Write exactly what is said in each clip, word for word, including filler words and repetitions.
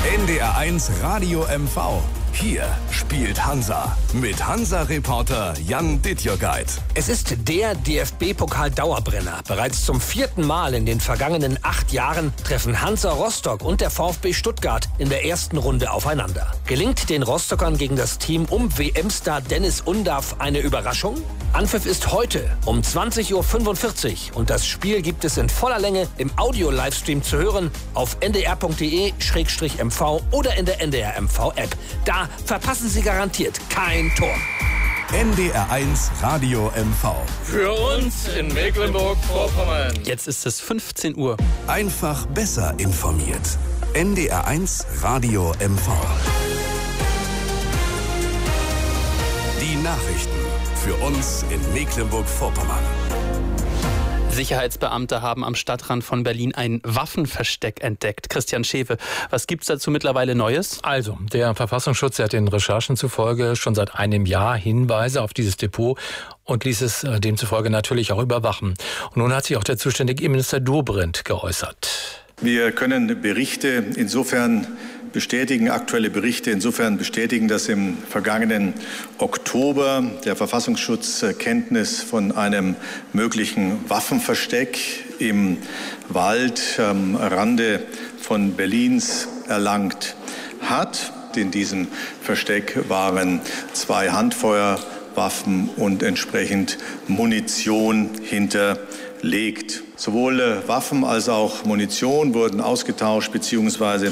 N D R eins Radio M V. Hier spielt Hansa mit Hansa-Reporter Jan Dittjörgeit. Es ist der D F B-Pokal-Dauerbrenner. Bereits zum vierten Mal in den vergangenen acht Jahren treffen Hansa Rostock und der VfB Stuttgart in der ersten Runde aufeinander. Gelingt den Rostockern gegen das Team um W M-Star Dennis Undaff eine Überraschung? Anpfiff ist heute um zwanzig Uhr fünfundvierzig und das Spiel gibt es in voller Länge im Audio-Livestream zu hören auf n d r punkt d e schrägstrich m v oder in der N D R M V-App. Da verpassen Sie garantiert kein Tor. N D R eins Radio M V. Für uns in Mecklenburg-Vorpommern. Jetzt ist es fünfzehn Uhr. Einfach besser informiert. N D R eins Radio M V. Die Nachrichten für uns in Mecklenburg-Vorpommern. Sicherheitsbeamte haben am Stadtrand von Berlin ein Waffenversteck entdeckt. Christian Schewe, was gibt's dazu mittlerweile Neues? Also, der Verfassungsschutz hat den Recherchen zufolge schon seit einem Jahr Hinweise auf dieses Depot und ließ es demzufolge natürlich auch überwachen. Und nun hat sich auch der zuständige Innenminister Dobrindt geäußert. Wir können Berichte insofern bestätigen, aktuelle Berichte insofern bestätigen, dass im vergangenen Oktober der Verfassungsschutz Kenntnis von einem möglichen Waffenversteck im Wald am Rande von Berlins erlangt hat. In diesem Versteck waren zwei Handfeuerwaffen und entsprechend Munition hinterlegt. Sowohl Waffen als auch Munition wurden ausgetauscht bzw.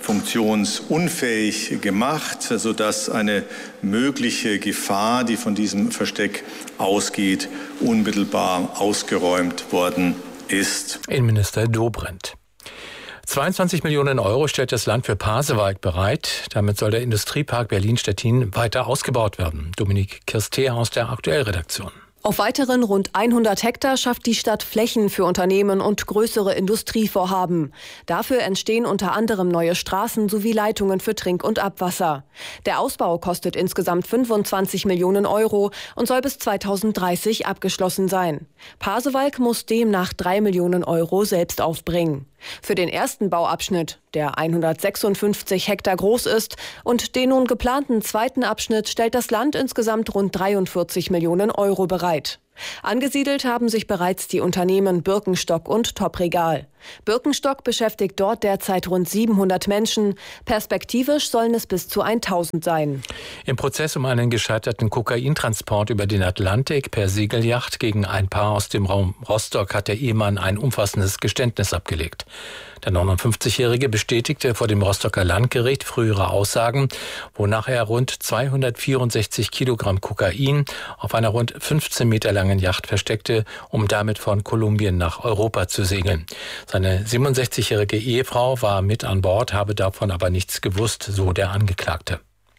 funktionsunfähig gemacht, sodass eine mögliche Gefahr, die von diesem Versteck ausgeht, unmittelbar ausgeräumt worden ist. Innenminister Dobrindt. zweiundzwanzig Millionen Euro stellt das Land für Pasewalk bereit. Damit soll der Industriepark Berlin-Stettin weiter ausgebaut werden. Dominik Kirstea aus der Aktuellredaktion. Auf weiteren rund hundert Hektar schafft die Stadt Flächen für Unternehmen und größere Industrievorhaben. Dafür entstehen unter anderem neue Straßen sowie Leitungen für Trink- und Abwasser. Der Ausbau kostet insgesamt fünfundzwanzig Millionen Euro und soll bis zweitausenddreißig abgeschlossen sein. Pasewalk muss demnach drei Millionen Euro selbst aufbringen. Für den ersten Bauabschnitt, der hundertsechsundfünfzig Hektar groß ist, und den nun geplanten zweiten Abschnitt stellt das Land insgesamt rund dreiundvierzig Millionen Euro bereit. Angesiedelt haben sich bereits die Unternehmen Birkenstock und Top-Regal. Birkenstock beschäftigt dort derzeit rund siebenhundert Menschen. Perspektivisch sollen es bis zu tausend sein. Im Prozess um einen gescheiterten Kokaintransport über den Atlantik per Segelyacht gegen ein Paar aus dem Raum Rostock hat der Ehemann ein umfassendes Geständnis abgelegt. Der neunundfünfzigjährige bestätigte vor dem Rostocker Landgericht frühere Aussagen, wonach er rund zweihundertvierundsechzig Kilogramm Kokain auf einer rund fünfzehn Meter langen Yacht versteckte, um damit von Kolumbien nach Europa zu segeln. Seine siebenundsechzigjährige Ehefrau war mit an Bord, habe davon aber nichts gewusst, so der Angeklagte.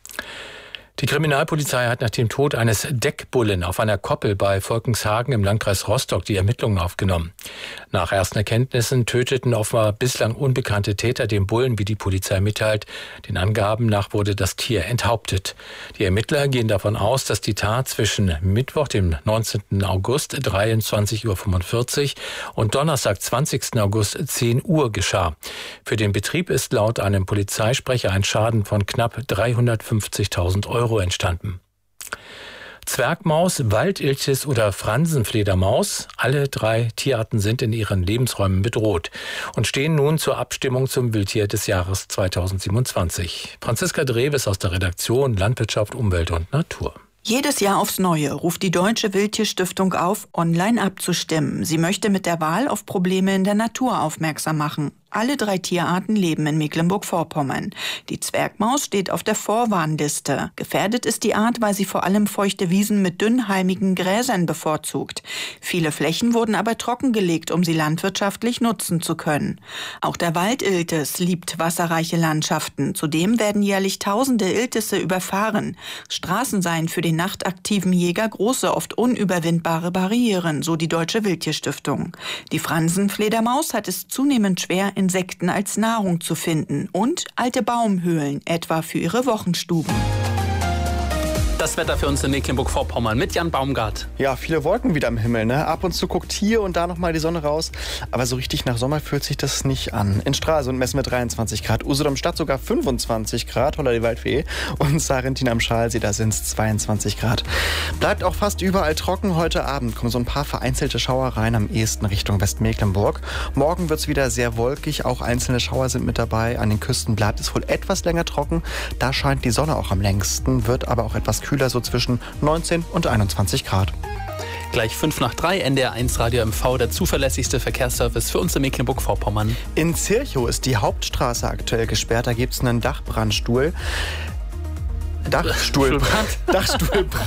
Die Kriminalpolizei hat nach dem Tod eines Deckbullen auf einer Koppel bei Volkenshagen im Landkreis Rostock die Ermittlungen aufgenommen. Nach ersten Erkenntnissen töteten offenbar bislang unbekannte Täter den Bullen, wie die Polizei mitteilt. Den Angaben nach wurde das Tier enthauptet. Die Ermittler gehen davon aus, dass die Tat zwischen Mittwoch, dem neunzehnten August, dreiundzwanzig Uhr fünfundvierzig und Donnerstag, zwanzigsten August, zehn Uhr geschah. Für den Betrieb ist laut einem Polizeisprecher ein Schaden von knapp dreihundertfünfzigtausend Euro entstanden. Zwergmaus, Waldiltis oder Fransenfledermaus, alle drei Tierarten sind in ihren Lebensräumen bedroht und stehen nun zur Abstimmung zum Wildtier des Jahres zweitausendsiebenundzwanzig. Franziska Dreves aus der Redaktion Landwirtschaft, Umwelt und Natur. Jedes Jahr aufs Neue ruft die Deutsche Wildtierstiftung auf, online abzustimmen. Sie möchte mit der Wahl auf Probleme in der Natur aufmerksam machen. Alle drei Tierarten leben in Mecklenburg-Vorpommern. Die Zwergmaus steht auf der Vorwarnliste. Gefährdet ist die Art, weil sie vor allem feuchte Wiesen mit dünnhalmigen Gräsern bevorzugt. Viele Flächen wurden aber trockengelegt, um sie landwirtschaftlich nutzen zu können. Auch der Waldiltis liebt wasserreiche Landschaften. Zudem werden jährlich tausende Iltisse überfahren. Straßen seien für den nachtaktiven Jäger große, oft unüberwindbare Barrieren, so die Deutsche Wildtierstiftung. Die Fransenfledermaus hat es zunehmend schwer, Insekten als Nahrung zu finden und alte Baumhöhlen, etwa für ihre Wochenstuben. Das Wetter für uns in Mecklenburg-Vorpommern mit Jan Baumgart. Ja, viele Wolken wieder am Himmel. Ne? Ab und zu guckt hier und da nochmal die Sonne raus. Aber so richtig nach Sommer fühlt sich das nicht an. In Stralsund messen wir dreiundzwanzig Grad, Usedom-Stadt sogar fünfundzwanzig Grad, holla die Waldfee. Und Sarrentin am Schalsee, da sind es zweiundzwanzig Grad. Bleibt auch fast überall trocken. Heute Abend kommen so ein paar vereinzelte Schauereien am ehesten Richtung Westmecklenburg. Morgen wird es wieder sehr wolkig, auch einzelne Schauer sind mit dabei. An den Küsten bleibt es wohl etwas länger trocken. Da scheint die Sonne auch am längsten, wird aber auch etwas kühler, so zwischen neunzehn und einundzwanzig Grad. Gleich fünf nach drei, N D R eins Radio M V, der zuverlässigste Verkehrsservice für uns in Mecklenburg-Vorpommern. In Zirchow ist die Hauptstraße aktuell gesperrt. Da gibt es einen Dachbrandstuhl. Dachstuhlbrand. Dachstuhlbrand.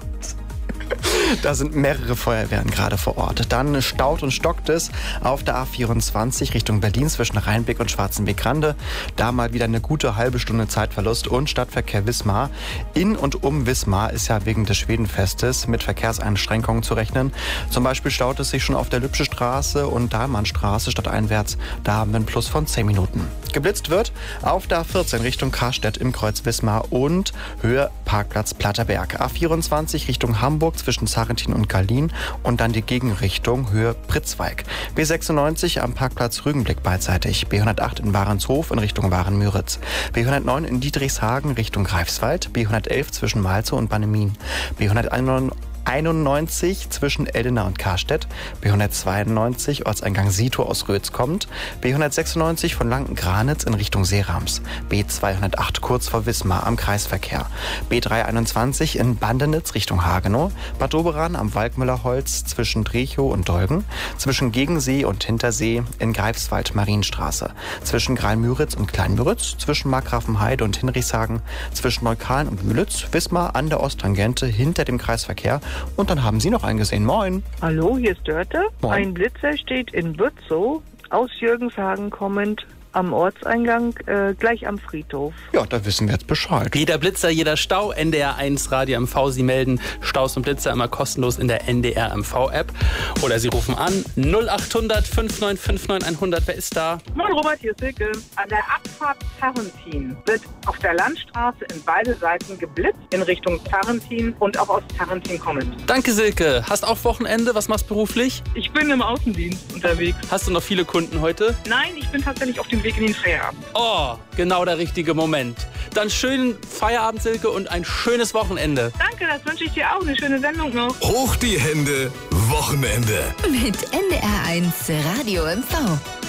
Da sind mehrere Feuerwehren gerade vor Ort. Dann staut und stockt es auf der A vierundzwanzig Richtung Berlin zwischen Rheinbeck und Schwarzenbeck-Rande. Da mal wieder eine gute halbe Stunde Zeitverlust und Stadtverkehr Wismar. In und um Wismar ist ja wegen des Schwedenfestes mit Verkehrseinschränkungen zu rechnen. Zum Beispiel staut es sich schon auf der Lübsche Straße und Dahlmannstraße stadteinwärts. Da haben wir einen Plus von zehn Minuten. Geblitzt wird auf der A vierzehn Richtung Karstedt im Kreuz Wismar und Höhe Parkplatz Platterberg. A vierundzwanzig Richtung Hamburg zwischen Sarrentin und Gallin und dann die Gegenrichtung Höhe Pritzweig. B sechsundneunzig am Parkplatz Rügenblick beidseitig. B hundertacht in Warenshof in Richtung Waren-Müritz. B hundertneun in Diedrichshagen Richtung Greifswald. B hundertelf zwischen Malzow und Bannemin. B hunderteinundneunzig zwischen Eldena und Karstedt. B hundertzweiundneunzig Ortseingang Sito aus Rötz kommt. B hundertsechsundneunzig von Lanken-Granitz in Richtung Seerams. B zweihundertacht kurz vor Wismar am Kreisverkehr. B dreihunderteinundzwanzig in Bandenitz Richtung Hagenow. Bad Doberan am Walkmüllerholz zwischen Drechow und Dolgen. Zwischen Gegensee und Hintersee in Greifswald Marienstraße. Zwischen Greil-Müritz und Klein-Müritz. Zwischen Markgrafenheide und Hinrichshagen. Zwischen Neukalen und Müritz. Wismar an der Osttangente hinter dem Kreisverkehr. Und dann haben Sie noch einen gesehen. Moin. Hallo, hier ist Dörte. Moin. Ein Blitzer steht in Bützow, aus Jürgenshagen kommend, am Ortseingang, äh, gleich am Friedhof. Ja, da wissen wir jetzt Bescheid. Jeder Blitzer, jeder Stau, N D R eins Radio M V. Sie melden Staus und Blitzer immer kostenlos in der N D R M V-App. Oder Sie rufen an null acht hundert fünf neun fünf neun hundert. Wer ist da? Moin Robert, hier ist Silke. An der Abfahrt Tarrentin wird auf der Landstraße in beide Seiten geblitzt, in Richtung Tarrentin und auch aus Tarrentin kommend. Danke, Silke. Hast auch Wochenende? Was machst du beruflich? Ich bin im Außendienst unterwegs. Hast du noch viele Kunden heute? Nein, ich bin tatsächlich auf dem Weg in den Feierabend. Oh, genau der richtige Moment. Dann schönen Feierabend, Silke, und ein schönes Wochenende. Danke, das wünsche ich dir auch. Eine schöne Sendung noch. Hoch die Hände, Wochenende. Mit N D R eins Radio M V.